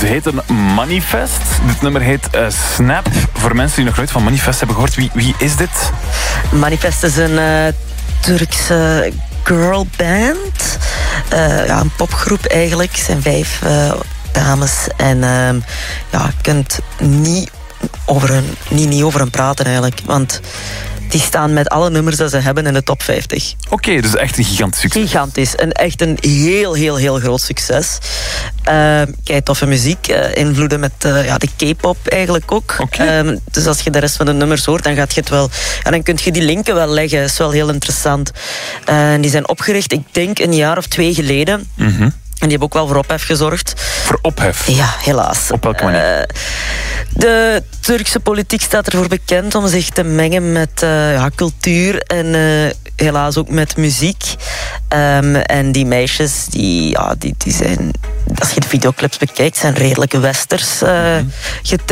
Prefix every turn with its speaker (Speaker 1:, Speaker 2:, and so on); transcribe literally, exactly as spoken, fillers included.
Speaker 1: Ze heten Manifest. Dit nummer heet uh, Snap. Voor mensen die nog nooit van Manifest hebben gehoord, wie, wie is dit?
Speaker 2: Manifest is een uh, Turkse girlband. Uh, ja, een popgroep eigenlijk. Het zijn vijf uh, dames. En uh, ja, je kunt niet over, hun, niet, niet over hen praten eigenlijk. Want die staan met alle nummers dat ze hebben in de top vijftig.
Speaker 1: Oké, okay, dus echt een gigantisch succes.
Speaker 2: Gigantisch. En echt een heel, heel, heel groot succes. Uh, kei toffe muziek. Uh, invloeden met uh, ja, de K-pop eigenlijk ook.
Speaker 1: Okay.
Speaker 2: Uh, dus als je de rest van de nummers hoort, dan gaat je het wel... Ja, dan kun je die linken wel leggen. Dat is wel heel interessant. Uh, die zijn opgericht, ik denk, een jaar of twee geleden.
Speaker 1: Mm-hmm.
Speaker 2: En die hebben ook wel voor ophef gezorgd.
Speaker 1: Voor ophef?
Speaker 2: Ja, helaas.
Speaker 1: Op welke manier?
Speaker 2: Uh, de Turkse politiek staat ervoor bekend om zich te mengen met uh, ja, cultuur en uh, helaas ook met muziek. Um, en die meisjes, die, ja, die, die zijn, als je de videoclips bekijkt, zijn redelijk westers uh, mm-hmm.